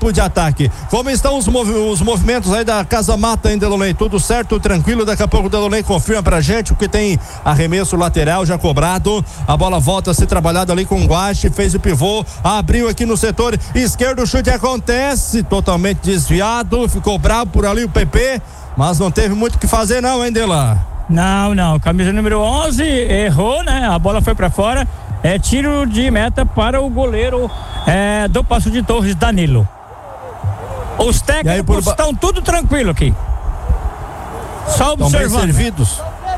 campo de ataque. Como estão os movimentos aí da Casa Mata, hein, Delonei? Tudo certo, tranquilo? Daqui a pouco o Delonei confirma pra gente o que tem arremesso lateral já cobrado. A bola volta a ser trabalhada ali com o Guache, fez o pivô, abriu aqui no setor esquerdo, o chute acontece, totalmente desviado, ficou bravo por ali o PP, mas não teve muito o que fazer não, hein, Dela? Não, camisa número 11 errou, né? A bola foi pra fora, tiro de meta para o goleiro do Passo de Torres, Danilo. Os técnicos estão tudo tranquilo aqui, só observando. Estão bem servidos?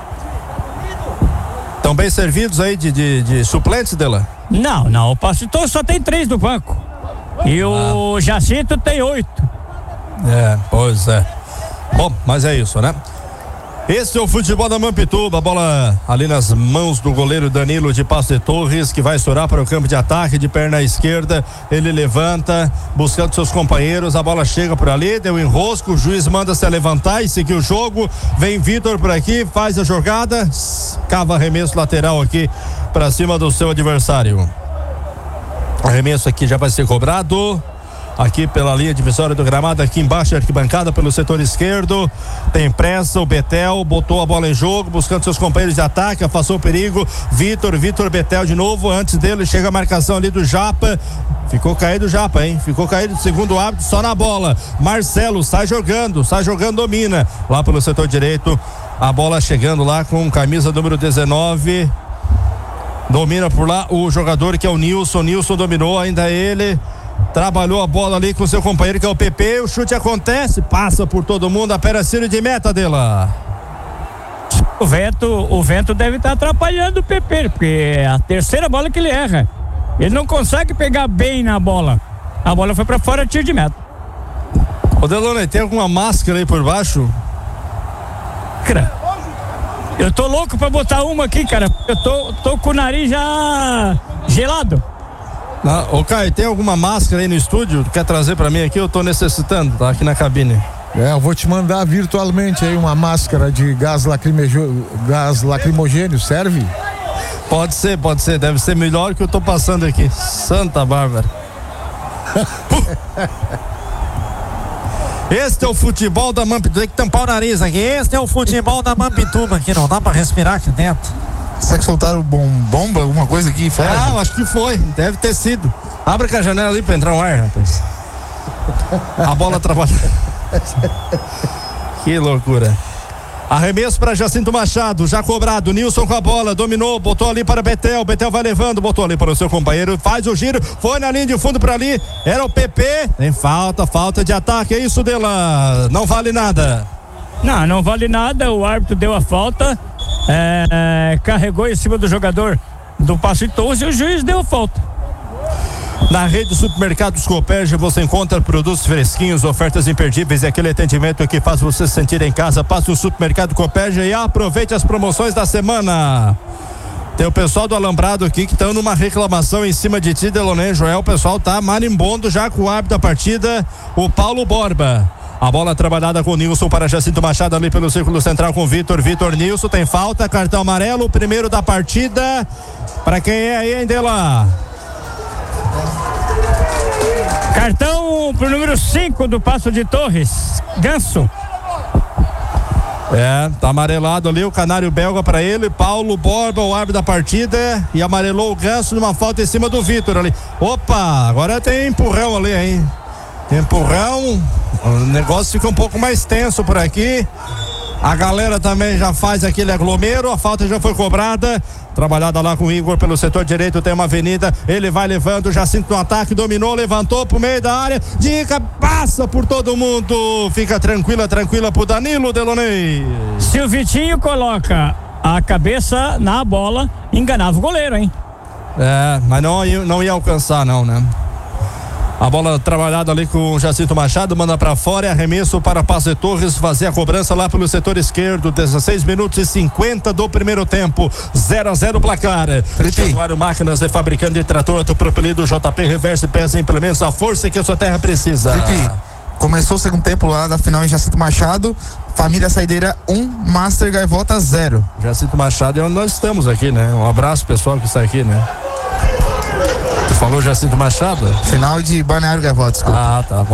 Estão bem servidos aí de suplentes, Dela? Não, o Passo de Torres só tem 3 no banco e o Jacinto tem 8. Pois é. Bom, mas é isso, né? Esse é o futebol da Mampituba, a bola ali nas mãos do goleiro Danilo de Passo de Torres, que vai estourar para o campo de ataque de perna esquerda, ele levanta, buscando seus companheiros, a bola chega por ali, deu enrosco, o juiz manda se levantar e seguir o jogo, vem Vitor por aqui, faz a jogada, cava arremesso lateral aqui para cima do seu adversário. Arremesso aqui já vai ser cobrado. Aqui pela linha divisória do gramado, aqui embaixo, arquibancada pelo setor esquerdo, tem pressa, o Betel botou a bola em jogo, buscando seus companheiros de ataque, afastou o perigo, Vitor Betel de novo, antes dele chega a marcação ali do Japa, ficou caído o Japa, hein? Ficou caído, segundo o árbitro, só na bola. Marcelo sai jogando, domina, lá pelo setor direito, a bola chegando lá com camisa número 19, domina por lá o jogador que é o Nilson dominou, ainda ele trabalhou a bola ali com seu companheiro que é o PP, o chute acontece, passa por todo mundo, apenas tiro de meta dela. O vento deve estar atrapalhando o PP, porque é a terceira bola que ele erra, ele não consegue pegar bem na bola, a bola foi pra fora, tiro de meta. Ô Delonei, tem alguma máscara aí por baixo? Cara, eu tô louco pra botar uma aqui, cara, eu tô com o nariz já gelado. Ô Caio, tem alguma máscara aí no estúdio? Quer trazer pra mim aqui? Eu tô necessitando, tá aqui na cabine. Eu vou te mandar virtualmente aí uma máscara de gás lacrimogênio, serve? Pode ser, deve ser melhor que eu tô passando aqui. Santa Bárbara. Este é o futebol da Mampituba. Tem que tampar o nariz aqui. Este é o futebol da Mampituba aqui, não dá pra respirar aqui dentro. Será que soltaram bomba, alguma coisa aqui fora? Acho que foi, deve ter sido. Abre com a janela ali pra entrar um ar, rapaz. A bola trabalha. Que loucura. Arremesso para Jacinto Machado, já cobrado, Nilson com a bola, dominou, botou ali para Betel vai levando, botou ali para o seu companheiro, faz o giro, foi na linha de fundo para ali, era o PP, tem falta de ataque, é isso, Dela, não vale nada. Não vale nada, o árbitro deu a falta, carregou em cima do jogador do Passo de Torres e o juiz deu a falta. Na rede de supermercados Copérgia você encontra produtos fresquinhos, ofertas imperdíveis e aquele atendimento que faz você se sentir em casa. Passe no supermercado Copérgia e aproveite as promoções da semana. Tem o pessoal do Alambrado aqui que estão numa reclamação em cima de ti, Delonei Joel. O pessoal tá marimbondo já com o árbitro da partida, o Paulo Borba. A bola trabalhada com o Nilson para Jacinto Machado ali pelo círculo central com Vitor Nilson, tem falta, cartão amarelo, o primeiro da partida. Para quem é aí, hein, Dela? Cartão pro número 5 do Passo de Torres, Ganso. Tá amarelado ali o canário belga para ele, Paulo Borba, o árbitro da partida, e amarelou o Ganso numa falta em cima do Vitor ali. Opa, agora tem empurrão ali, hein? Empurrão, o negócio fica um pouco mais tenso por aqui. A galera também já faz aquele aglomero, a falta já foi cobrada, trabalhada lá com o Igor pelo setor direito, tem uma avenida, ele vai levando, Jacinto no ataque, dominou, levantou pro meio da área, dica, passa por todo mundo, fica tranquila pro Danilo, Delonei. Se o Vitinho coloca a cabeça na bola, enganava o goleiro, hein? Mas não ia alcançar não, né? A bola trabalhada ali com o Jacinto Machado, manda pra fora, arremesso para Passo de Torres fazer a cobrança lá pelo setor esquerdo, 16 minutos e 50 do primeiro tempo, 0-0 placar. Januário Máquinas de fabricante de trator, propelido JP, reverse, peça e implementos, a força que a sua terra precisa. Começou o segundo tempo lá da final em Jacinto Machado, Família Saideira 1, Master Gaivota 0. Jacinto Machado é onde nós estamos aqui, né? Um abraço pessoal que está aqui, né? Tu falou Jacinto Machado? Final de Balneário Gaivota, desculpa. Tá bom.